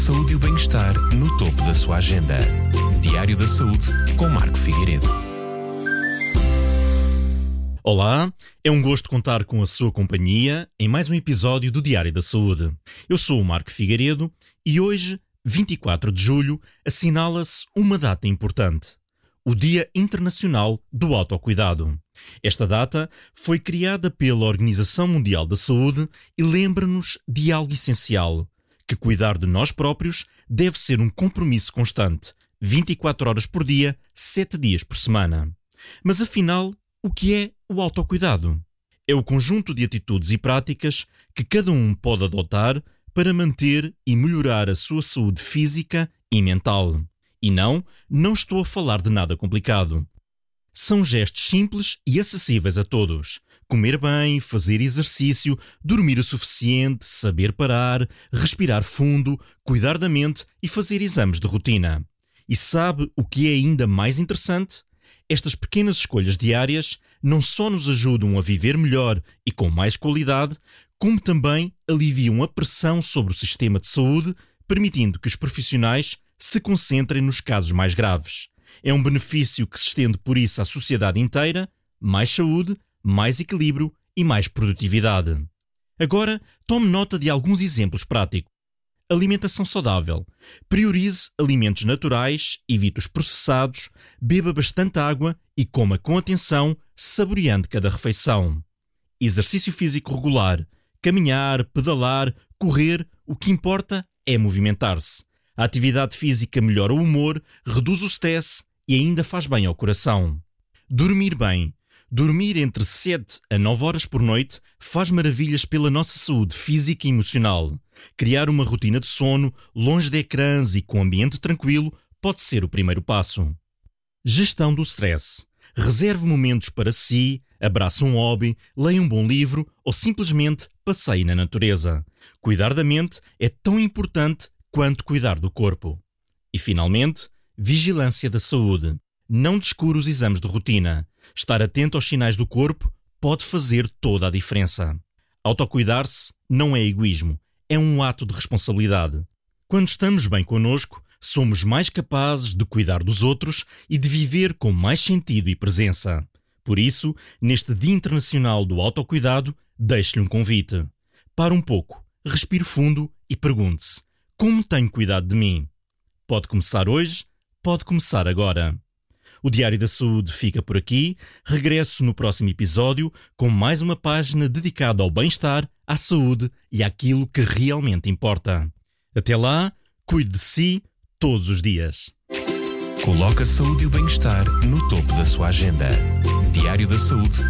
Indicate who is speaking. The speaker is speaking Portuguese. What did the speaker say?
Speaker 1: Saúde e o bem-estar no topo da sua agenda. Diário da Saúde com Marco Figueiredo.
Speaker 2: Olá, é um gosto contar com a sua companhia em mais um episódio do Diário da Saúde. Eu sou o Marco Figueiredo e hoje, 24 de julho, assinala-se uma data importante: o Dia Internacional do Autocuidado. Esta data foi criada pela Organização Mundial da Saúde e lembra-nos de algo essencial: que cuidar de nós próprios deve ser um compromisso constante, 24 horas por dia, 7 dias por semana. Mas afinal, o que é o autocuidado? É o conjunto de atitudes e práticas que cada um pode adotar para manter e melhorar a sua saúde física e mental. E não estou a falar de nada complicado. São gestos simples e acessíveis a todos. Comer bem, fazer exercício, dormir o suficiente, saber parar, respirar fundo, cuidar da mente e fazer exames de rotina. E sabe o que é ainda mais interessante? Estas pequenas escolhas diárias não só nos ajudam a viver melhor e com mais qualidade, como também aliviam a pressão sobre o sistema de saúde, permitindo que os profissionais se concentrem nos casos mais graves. É um benefício que se estende por isso à sociedade inteira: mais saúde, mais equilíbrio e mais produtividade. Agora, tome nota de alguns exemplos práticos. Alimentação saudável. Priorize alimentos naturais, evite os processados, beba bastante água e coma com atenção, saboreando cada refeição. Exercício físico regular. Caminhar, pedalar, correr, o que importa é movimentar-se. A atividade física melhora o humor, reduz o stress e ainda faz bem ao coração. Dormir bem. Dormir entre 7 a 9 horas por noite faz maravilhas pela nossa saúde física e emocional. Criar uma rotina de sono, longe de ecrãs e com ambiente tranquilo, pode ser o primeiro passo. Gestão do stress. Reserve momentos para si, abrace um hobby, leia um bom livro ou simplesmente passeie na natureza. Cuidar da mente é tão importante quanto cuidar do corpo. E, finalmente, vigilância da saúde. Não descure os exames de rotina. Estar atento aos sinais do corpo pode fazer toda a diferença. Autocuidar-se não é egoísmo, é um ato de responsabilidade. Quando estamos bem connosco, somos mais capazes de cuidar dos outros e de viver com mais sentido e presença. Por isso, neste Dia Internacional do Autocuidado, deixe-lhe um convite. Pare um pouco, respire fundo e pergunte-se: como tenho cuidado de mim? Pode começar hoje, pode começar agora. O Diário da Saúde fica por aqui. Regresso no próximo episódio com mais uma página dedicada ao bem-estar, à saúde e àquilo que realmente importa. Até lá, cuide de si todos os dias.
Speaker 1: Coloque a saúde e o bem-estar no topo da sua agenda. Diário da Saúde